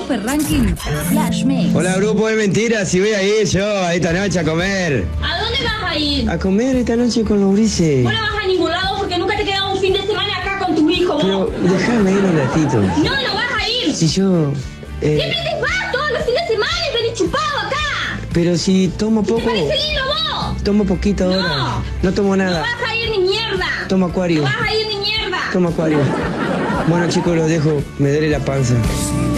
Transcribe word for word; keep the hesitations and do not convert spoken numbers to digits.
Super Ranking Flash Mix. Hola, grupo de mentiras, si voy a ir yo esta noche a comer. ¿A dónde vas a ir? A comer esta noche con los grises. Vos no vas a ningún lado porque nunca te queda un fin de semana acá con tu hijo, vos. Pero déjame ir un ratito. No, no vas a ir. Si yo... Eh, Siempre te vas todos los fines de semana y venís chupado acá. pero si tomo ¿Te poco... parece lindo vos? Tomo poquito ahora. No. No tomo nada. No vas a ir ni mierda. Tomo acuario. No vas a ir ni mierda. Tomo acuario. Bueno, chicos, los dejo. Me duele la panza.